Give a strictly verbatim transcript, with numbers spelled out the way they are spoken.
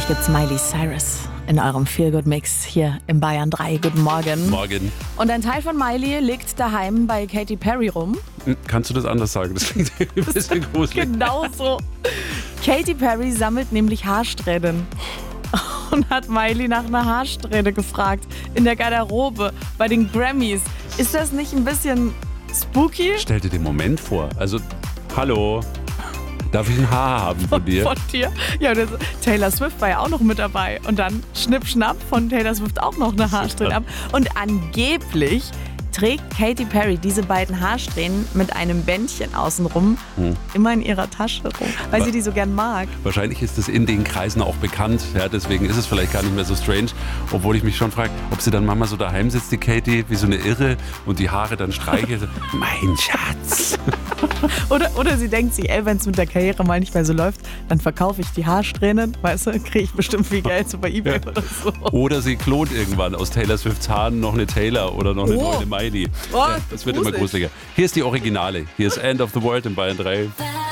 Gleich gibt's Miley Cyrus in eurem Feel-Good-Mix hier im Bayern drei. Guten Morgen. Morgen. Und ein Teil von Miley liegt daheim bei Katy Perry rum. Kannst du das anders sagen? Das klingt ein bisschen gruselig. Genau so. Katy Perry sammelt nämlich Haarsträhnen. Und hat Miley nach einer Haarsträhne gefragt. In der Garderobe, bei den Grammys. Ist das nicht ein bisschen spooky? Stell dir den Moment vor. Also, hallo, darf ich ein Haar haben von dir? Von dir? Ja, das, Taylor Swift war ja auch noch mit dabei. Und dann schnipp, schnapp, von Taylor Swift auch noch eine Haarsträhne ab. Und angeblich trägt Katy Perry diese beiden Haarsträhnen mit einem Bändchen außenrum hm. immer in ihrer Tasche rum, weil Aber sie die so gern mag. Wahrscheinlich ist das in den Kreisen auch bekannt, ja, deswegen ist es vielleicht gar nicht mehr so strange, obwohl ich mich schon frage, ob sie dann manchmal so daheim sitzt, die Katy, wie so eine Irre und die Haare dann streichelt. Mein Schatz! Oder, oder sie denkt sich, ey, wenn es mit der Karriere mal nicht mehr so läuft, dann verkaufe ich die Haarsträhnen, weißt du, kriege ich bestimmt viel Geld so bei eBay ja. oder so. Oder sie klont irgendwann aus Taylor Swifts Haaren noch eine Taylor oder noch eine oh. neue Miley. Oh, ja, das wird gruselig. immer gruseliger. Hier ist die Originale. Hier ist End of the World in Bayern drei.